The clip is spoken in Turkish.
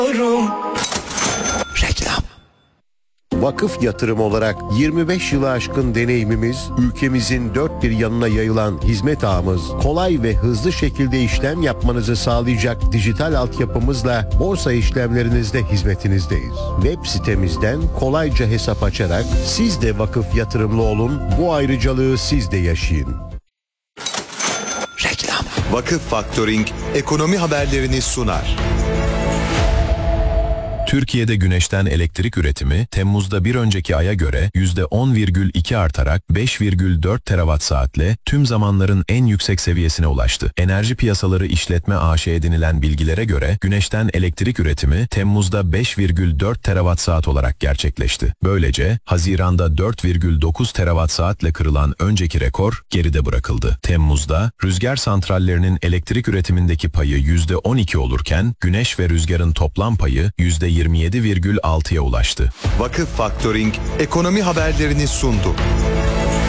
Reklam. Vakıf yatırım olarak 25 yılı aşkın deneyimimiz, ülkemizin dört bir yanına yayılan hizmet ağımız, kolay ve hızlı şekilde işlem yapmanızı sağlayacak dijital altyapımızla borsa işlemlerinizde hizmetinizdeyiz. Web sitemizden kolayca hesap açarak siz de vakıf yatırımlı olun, bu ayrıcalığı siz de yaşayın. Reklam. Vakıf Faktöring ekonomi haberlerini sunar. Türkiye'de güneşten elektrik üretimi Temmuz'da bir önceki aya göre %10,2 artarak 5,4 terawatt saatle tüm zamanların en yüksek seviyesine ulaştı. Enerji Piyasaları İşletme AŞ edinilen bilgilere göre güneşten elektrik üretimi Temmuz'da 5,4 terawatt saat olarak gerçekleşti. Böylece Haziran'da 4,9 terawatt saatle kırılan önceki rekor geride bırakıldı. Temmuz'da rüzgar santrallerinin elektrik üretimindeki payı %12 olurken güneş ve rüzgarın toplam payı %27,6'ya ulaştı. Vakıf Faktöring ekonomi haberlerini sundu.